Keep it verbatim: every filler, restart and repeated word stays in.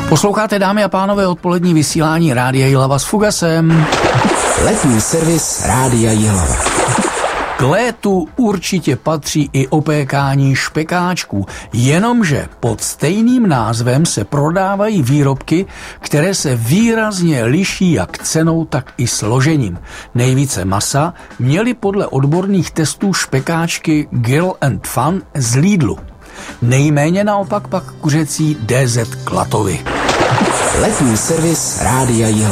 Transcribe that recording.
Posloucháte, dámy a pánové, odpolední vysílání Rádia Jihlava s Fugasem. Letní servis Rádia Jihlava. K létu určitě patří i opékání špekáčků, jenomže pod stejným názvem se prodávají výrobky, které se výrazně liší jak cenou, tak i složením. Nejvíce masa měly podle odborných testů špekáčky Grill and Fun z Lidlu. Nejméně naopak pak kuřecí D Z Klatovy. Letní servis Rádia Jihlava.